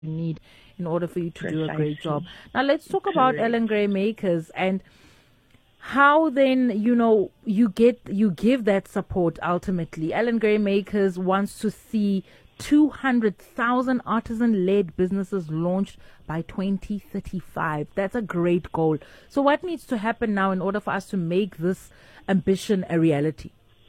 need in order for you to do a great Precisely. job. Now let's talk about Correct. Ellen Gray Makers and how then you give that support. Ultimately, Ellen Gray Makers wants to see 200,000 artisan-led businesses launched by 2035. That's a great goal. So what needs to happen now in order for us to make this ambition a reality?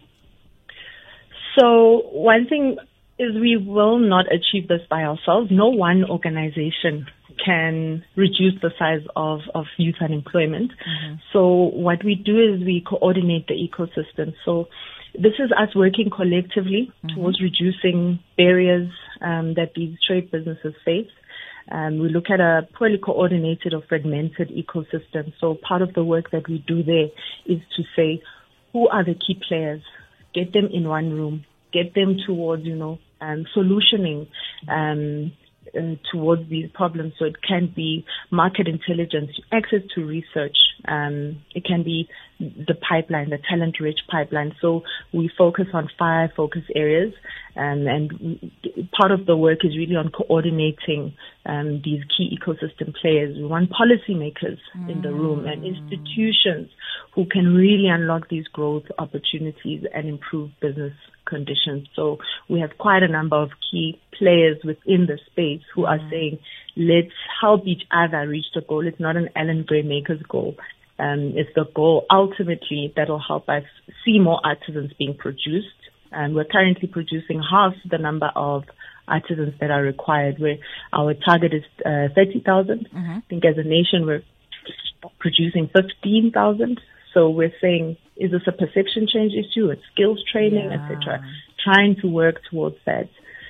So one thing is we will not achieve this by ourselves. No one organization can reduce the size of youth unemployment. Mm-hmm. So what we do is we coordinate the ecosystem. So this is us working collectively towards reducing barriers that these trade businesses face. We look at a poorly coordinated or fragmented ecosystem. So part of the work that we do there is to say, who are the key players? Get them in one room, get them towards, solutioning towards these problems. So it can be market intelligence, access to research. It can be the pipeline, the talent-rich pipeline. So we focus on 5 focus areas, and part of the work is really on coordinating these key ecosystem players. We want policymakers in the room and institutions who can really unlock these growth opportunities and improve business conditions. So we have quite a number of key players within the space who are saying, let's help each other reach the goal. It's not an Ellen Gray Makers goal. It's the goal ultimately that will help us see more artisans being produced. And we're currently producing half the number of artisans that are required, where our target is 30,000. I think as a nation we're producing 15,000. So we're saying, is this a perception change issue, a skills training, etc.? Trying to work towards that.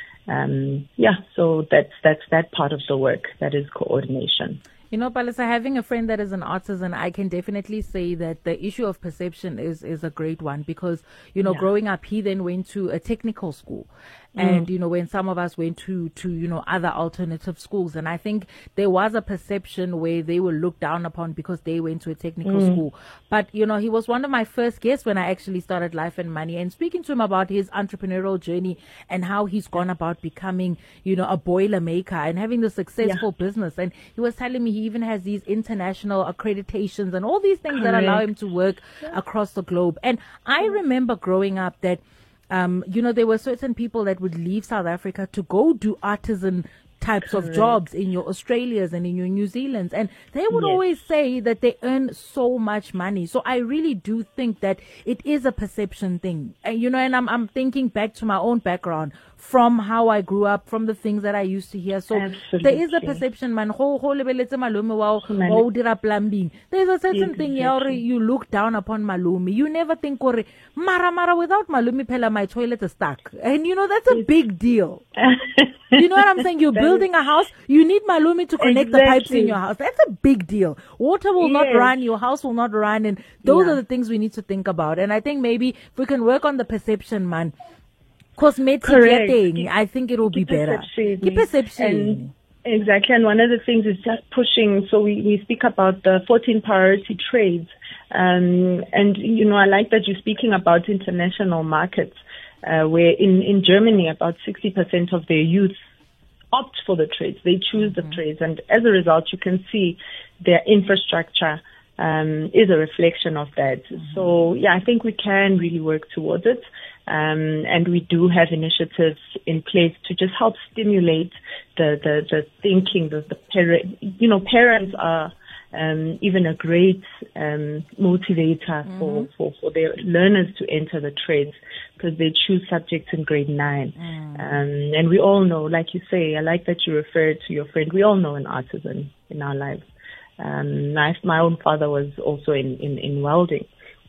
So that's that part of the work, that is coordination. Palesa, having a friend that is an artisan, I can definitely say that the issue of perception is a great one because, growing up, he then went to a technical school. And, when some of us went to other alternative schools, and I think there was a perception where they were looked down upon because they went to a technical school. But, he was one of my first guests when I actually started Life and Money, and speaking to him about his entrepreneurial journey and how he's gone about becoming, a boiler maker and having the successful business. And he was telling me he even has these international accreditations and all these things that allow him to work across the globe. And I remember growing up that there were certain people that would leave South Africa to go do artisan types of jobs in your Australias and in your New Zealands. And they would always say that they earn so much money. So I really do think that it is a perception thing. And, and I'm thinking back to my own background from how I grew up, from the things that I used to hear. So there is a perception, man. There's a certain thing you look down upon Malumi. You never think, Mara, without Malumi, Pela, my toilet is stuck. And, that's a big deal. You know what I'm saying? You're building a house. You need Malumi to connect the pipes in your house. That's a big deal. Water will not run. Your house will not run. And those are the things we need to think about. And I think maybe if we can work on the perception, man, cosmetic thing, I think it will be better. Perception. Exactly. And one of the things is just pushing. So we speak about the 14 priority trades. And, I like that you're speaking about international markets. Where in Germany, about 60% of their youth opt for the trades. They choose the trades. And as a result, you can see their infrastructure is a reflection of that. So, I think we can really work towards it. And we do have initiatives in place to just help stimulate the thinking, parents are even a great motivator for their learners to enter the trades because they choose subjects in grade 9. And we all know, like you say, I like that you referred to your friend, we all know an artisan in our lives. My own father was also in welding.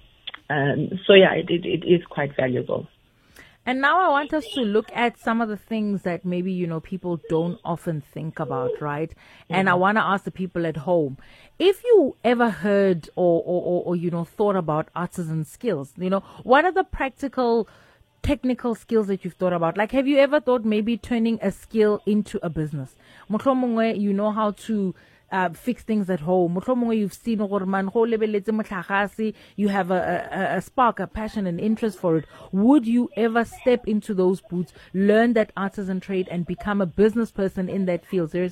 It is quite valuable. And now I want us to look at some of the things that maybe, people don't often think about, right? And I want to ask the people at home, if you ever heard or thought about artisan skills, what are the practical, technical skills that you've thought about? Like, have you ever thought maybe turning a skill into a business? Mohlomongwe, you know how to fix things at home. You've seen you have a spark, a passion, an interest for it. Would you ever step into those boots, learn that artisan trade, and become a business person in that field?